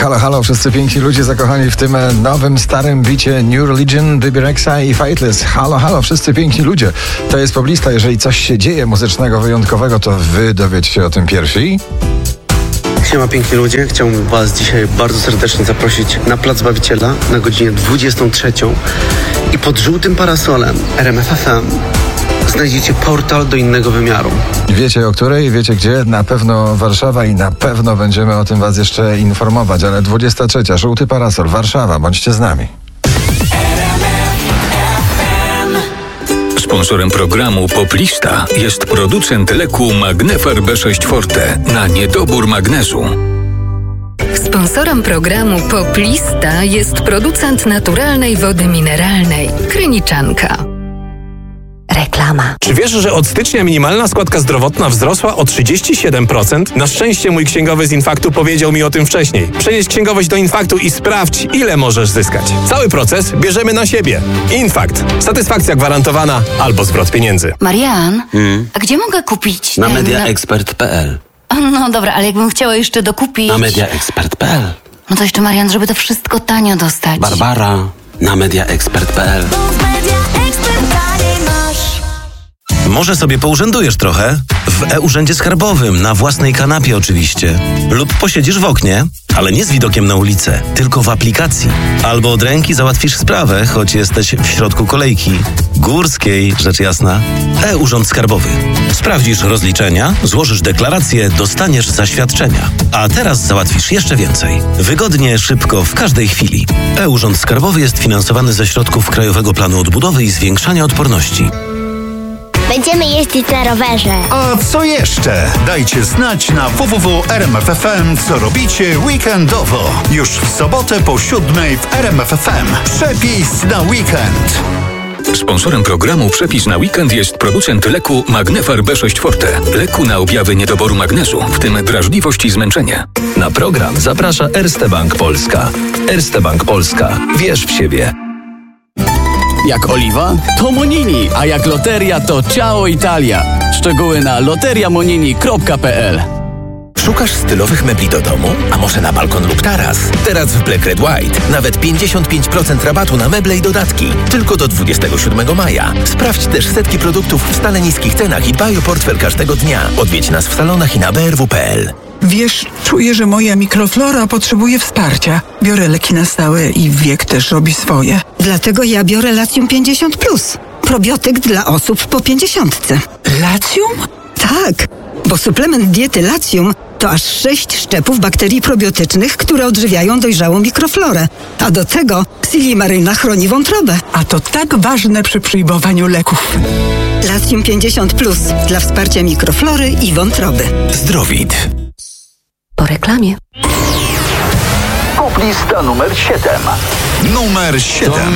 Halo, halo, wszyscy piękni ludzie zakochani w tym nowym, starym bicie New Religion, Bebe Rexha i Faithless. Halo, halo, wszyscy piękni ludzie. To jest Poplista. Jeżeli coś się dzieje muzycznego, wyjątkowego, to wy dowiecie się o tym pierwsi. Siema piękni ludzie, chciałbym was dzisiaj bardzo serdecznie zaprosić na Plac Bawiciela na godzinę 23 i pod żółtym parasolem RMF FM znajdziecie portal do innego wymiaru. Wiecie o której, wiecie gdzie? Na pewno Warszawa i na pewno będziemy o tym was jeszcze informować, ale 23, żółty parasol, Warszawa, bądźcie z nami. Sponsorem programu Poplista jest producent leku Magnefar B6 Forte na niedobór magnezu. Sponsorem programu Poplista jest producent naturalnej wody mineralnej Kryniczanka. Reklama. Czy wiesz, że od stycznia minimalna składka zdrowotna wzrosła o 37%? Na szczęście mój księgowy z Infaktu powiedział mi o tym wcześniej. Przenieś księgowość do Infaktu i sprawdź, ile możesz zyskać. Cały proces bierzemy na siebie. Infakt. Satysfakcja gwarantowana albo zwrot pieniędzy. Marian, a gdzie mogę kupić Na mediaexpert.pl. No dobra, ale jakbym chciała jeszcze dokupić... Na mediaexpert.pl. No to jeszcze, Marian, żeby to wszystko tanio dostać. Barbara, na mediaexpert.pl. Może sobie pourzędujesz trochę? W e-Urzędzie Skarbowym, na własnej kanapie oczywiście. Lub posiedzisz w oknie, ale nie z widokiem na ulicę, tylko w aplikacji. Albo od ręki załatwisz sprawę, choć jesteś w środku kolejki. Górskiej, rzecz jasna. E-Urząd Skarbowy. Sprawdzisz rozliczenia, złożysz deklarację, dostaniesz zaświadczenia. A teraz załatwisz jeszcze więcej. Wygodnie, szybko, w każdej chwili. E-Urząd Skarbowy jest finansowany ze środków Krajowego Planu Odbudowy i Zwiększania Odporności. Będziemy jeździć na rowerze. A co jeszcze? Dajcie znać na www.rmf.fm, co robicie weekendowo. Już w sobotę po 7:00 w RMF.fm. Przepis na weekend. Sponsorem programu Przepis na weekend jest producent leku Magnefar B6 Forte. Leku na objawy niedoboru magnezu, w tym drażliwość i zmęczenie. Na program zaprasza Erste Bank Polska. Erste Bank Polska. Wierz w siebie. Jak oliwa, to Monini, a jak loteria, to Ciao Italia. Szczegóły na loteriamonini.pl. Szukasz stylowych mebli do domu? A może na balkon lub taras? Teraz w Black Red White nawet 55% rabatu na meble i dodatki. Tylko do 27 maja. Sprawdź też setki produktów w stale niskich cenach i dbaj o portfel każdego dnia. Odwiedź nas w salonach i na brw.pl. Wiesz, czuję, że moja mikroflora potrzebuje wsparcia. Biorę leki na stałe i wiek też robi swoje. Dlatego ja biorę Latium 50+. Probiotyk dla osób po 50. Latium? Tak, bo suplement diety Latium to aż 6 szczepów bakterii probiotycznych, które odżywiają dojrzałą mikroflorę. A do tego Silimaryna chroni wątrobę. A to tak ważne przy przyjmowaniu leków. Latium 50+ dla wsparcia mikroflory i wątroby. Zdrowit. Po reklamie. Poplista numer 7. Numer 7.